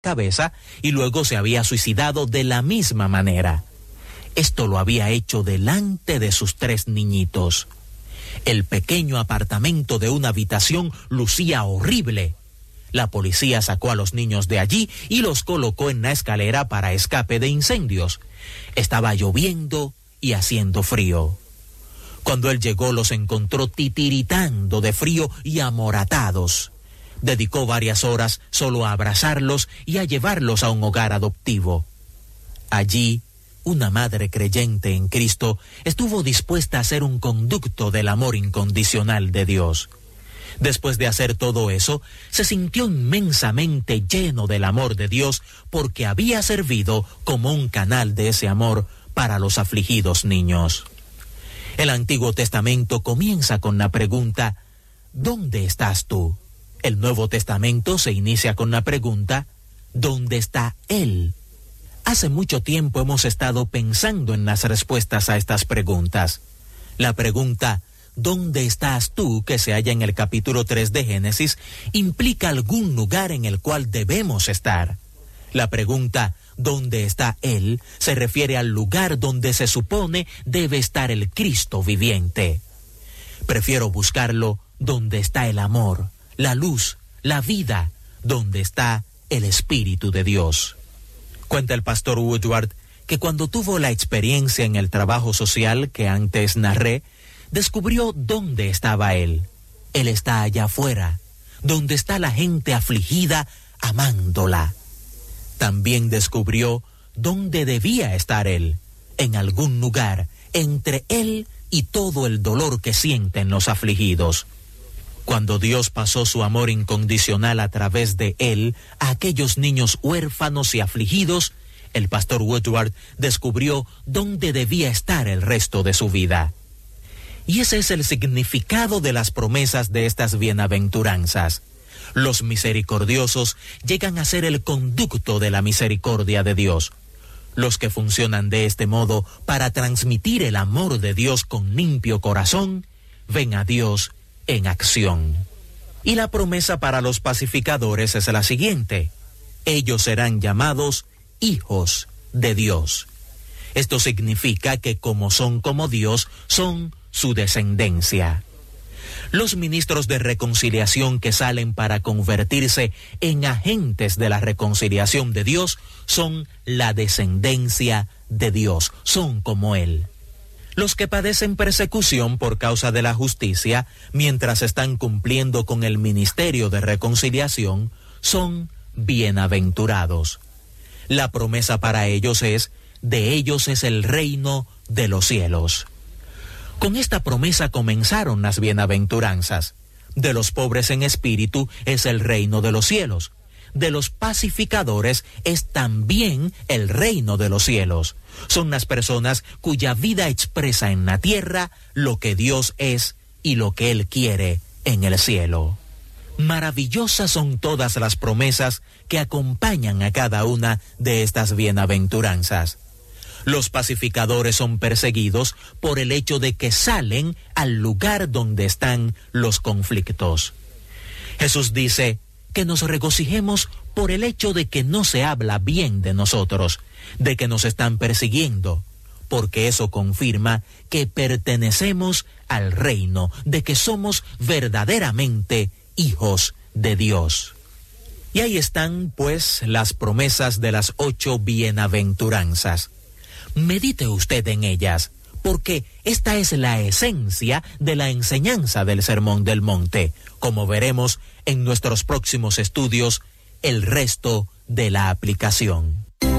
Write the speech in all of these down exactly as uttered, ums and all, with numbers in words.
cabeza y luego se había suicidado de la misma manera. Esto lo había hecho delante de sus tres niñitos. El pequeño apartamento de una habitación lucía horrible. La policía sacó a los niños de allí y los colocó en la escalera para escape de incendios. Estaba lloviendo y haciendo frío. Cuando él llegó, los encontró titiritando de frío y amoratados. Dedicó varias horas solo a abrazarlos y a llevarlos a un hogar adoptivo. Allí, una madre creyente en Cristo estuvo dispuesta a ser un conducto del amor incondicional de Dios. Después de hacer todo eso, se sintió inmensamente lleno del amor de Dios porque había servido como un canal de ese amor para los afligidos niños. El Antiguo Testamento comienza con la pregunta, ¿dónde estás tú? El Nuevo Testamento se inicia con la pregunta, ¿dónde está Él? Hace mucho tiempo hemos estado pensando en las respuestas a estas preguntas. La pregunta, ¿dónde estás tú?, que se halla en el capítulo tres de Génesis, implica algún lugar en el cual debemos estar. La pregunta, ¿dónde está Él?, se refiere al lugar donde se supone debe estar el Cristo viviente. Prefiero buscarlo donde está el amor, la luz, la vida, donde está el Espíritu de Dios. Cuenta el pastor Woodward que cuando tuvo la experiencia en el trabajo social que antes narré, descubrió dónde estaba Él. Él está allá afuera, donde está la gente afligida amándola. También descubrió dónde debía estar Él, en algún lugar, entre Él y todo el dolor que sienten los afligidos. Cuando Dios pasó su amor incondicional a través de Él a aquellos niños huérfanos y afligidos, el pastor Woodward descubrió dónde debía estar el resto de su vida. Y ese es el significado de las promesas de estas bienaventuranzas. Los misericordiosos llegan a ser el conducto de la misericordia de Dios. Los que funcionan de este modo para transmitir el amor de Dios con limpio corazón, ven a Dios en acción. Y la promesa para los pacificadores es la siguiente: ellos serán llamados hijos de Dios. Esto significa que como son como Dios, son su descendencia. Los ministros de reconciliación que salen para convertirse en agentes de la reconciliación de Dios son la descendencia de Dios, son como Él. Los que padecen persecución por causa de la justicia, mientras están cumpliendo con el ministerio de reconciliación, son bienaventurados. La promesa para ellos es, de ellos es el reino de los cielos. Con esta promesa comenzaron las bienaventuranzas. De los pobres en espíritu es el reino de los cielos. De los pacificadores es también el reino de los cielos. Son las personas cuya vida expresa en la tierra lo que Dios es y lo que Él quiere en el cielo. Maravillosas son todas las promesas que acompañan a cada una de estas bienaventuranzas. Los pacificadores son perseguidos por el hecho de que salen al lugar donde están los conflictos. Jesús dice que nos regocijemos por el hecho de que no se habla bien de nosotros, de que nos están persiguiendo, porque eso confirma que pertenecemos al reino, de que somos verdaderamente hijos de Dios. Y ahí están, pues, las promesas de las ocho bienaventuranzas. Medite usted en ellas, porque esta es la esencia de la enseñanza del Sermón del Monte, como veremos en nuestros próximos estudios, el resto de la aplicación.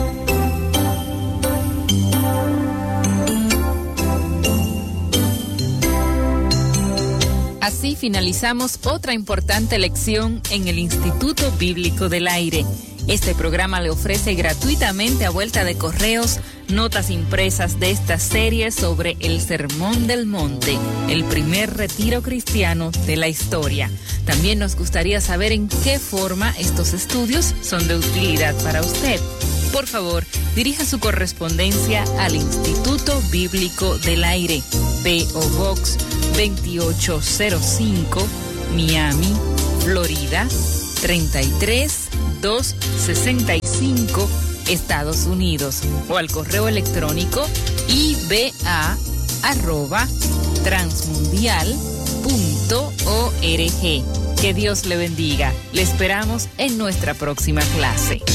Así finalizamos otra importante lección en el Instituto Bíblico del Aire. Este programa le ofrece gratuitamente a vuelta de correos notas impresas de esta serie sobre el Sermón del Monte, el primer retiro cristiano de la historia. También nos gustaría saber en qué forma estos estudios son de utilidad para usted. Por favor, dirija su correspondencia al Instituto Bíblico del Aire, P O Box veintiocho cero cinco, Miami, Florida, treinta y tres dos sesenta y cinco, Estados Unidos, o al correo electrónico i b a arroba transmundial punto org. Que Dios le bendiga. Le esperamos en nuestra próxima clase.